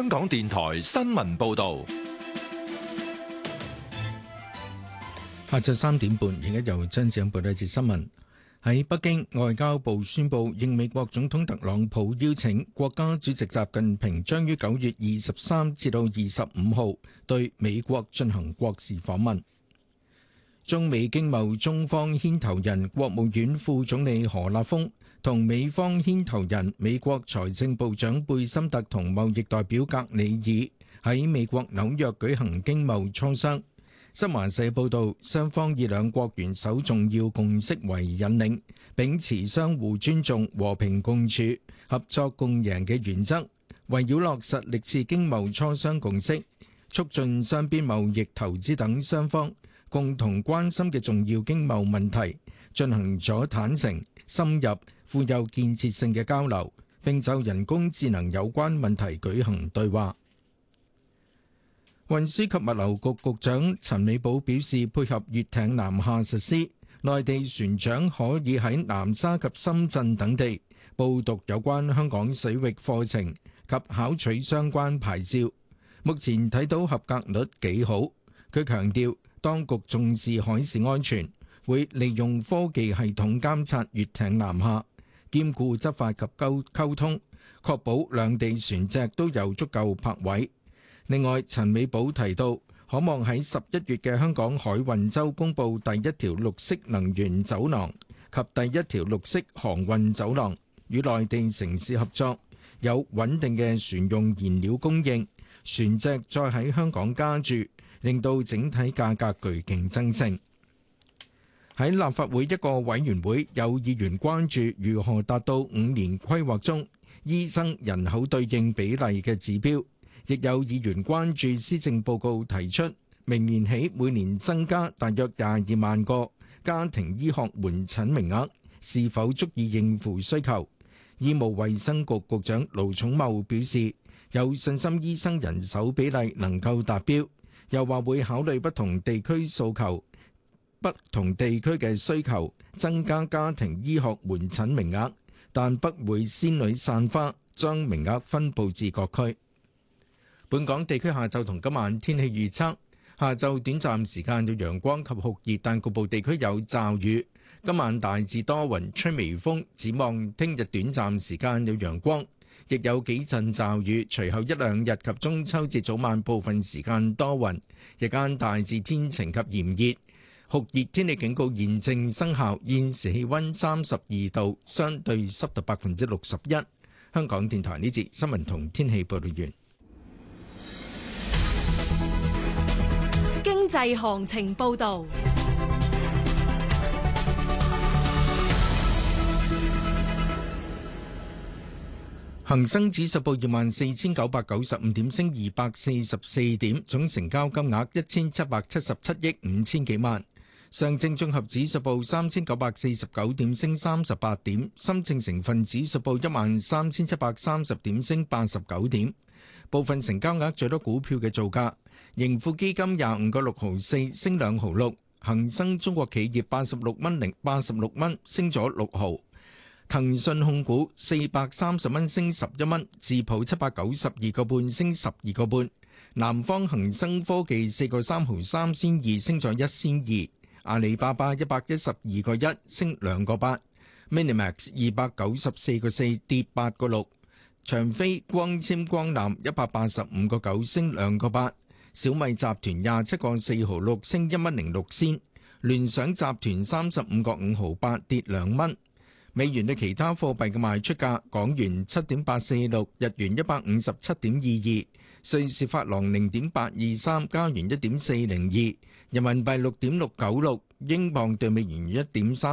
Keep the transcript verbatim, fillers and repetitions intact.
香港電台新聞報道。 下晝三點半，而家由張子欣報道一節新聞。喺北京，外交部宣布，應美國總統特朗普邀請，國家主席習近平將於九月二十三至到二十五號對美國進行國事訪問。中美經貿中方牽頭人、國務院副總理何立峰同美方牽頭人、美國財政部長貝森特同貿易代表格里爾喺美國紐約舉行經貿磋商。新華社報道，雙方以兩國元首重要共識為引領，秉持相互尊重、和平共處、合作共贏嘅原則，圍繞落實歷次經貿磋商共識，促進雙邊貿易、投資等雙方共同關心嘅重要經貿問題，進行咗坦誠、深入、富有建設性嘅交流，並就人工智能有關問題舉行對話。運輸及物流局局長陳美寶表示，配合粵艇南下實施，內地船長可以喺南沙及深圳等地報讀有關香港水域課程及考取相關牌照。目前睇到合格率幾好。佢強調，當局重視海事安全，會利用科技系統監察粵艇南下，兼顧執法及溝溝通，確保兩地船隻都有足夠泊位。另外，陳美寶提到，可望喺十一月嘅香港海運週公佈第一條綠色能源走廊及第一條綠色航運走廊，與內地城市合作，有穩定嘅船用燃料供應，船隻再喺香港加注，令到整體價格具競爭性。喺立法會一個委員會，有議員關注如何達到五年規劃中醫生人口對應比例嘅指標。亦有議員關注施政報告提出，明年起每年增加大約廿二萬個家庭醫學門診名額，是否足以應付需求？醫務衛生局局長盧寵茂表示，有信心醫生人手比例能夠達標，又話會考慮不同地區訴求、不同地區嘅需求，增加家庭醫學門診名額，但不會仙女散花，將名額分佈至各區。本港地區下晝同今晚天氣預測，下晝短暫時間有陽光及酷熱，但局部地區有驟雨。今晚大致多雲，吹微風。展望聽日短暫時間有陽光，亦有幾陣驟雨。隨後一兩日及中秋節早晚部分時間多雲，日間大致天晴及炎熱。酷熱天氣警告現正生效。現時氣溫三十二度，相對濕度百分之六十一。香港電台呢節新聞同天氣報道完。 經濟行情報道， 恒生指數報二萬四千九百九十五點，升二百四十四點，總成交金額一千七百七十七億五千幾萬。上證綜合指數報三千九百四十九點，升三十八點。深證成分指數報一萬三千七百三十點，升八十九點。部分成交額最多股票嘅造價。盈富基金廿五個六毫四升兩毫六，恒生中國企業八十六蚊零八十六蚊升咗六毫，騰訊控股四百三十蚊升十一蚊，智普七百九十二個半升十二個半，南方恒生科技四個三毫三仙二升咗一仙二，阿里巴巴一百一十二個一升兩個八 ，Minimax 二百九十四個四跌八個六，長飛光纖光纜一百八十五個九升兩個八。小米集團廿七個四毫六升一蚊零六仙，聯想集團三十五個五毫八跌兩蚊。美元對其他貨幣嘅賣出價：港元七點八四六，日元一百五十七點二二，瑞士法郎零點八二三，加元一點四零二，人民幣六點六九六，英鎊對美元一點三。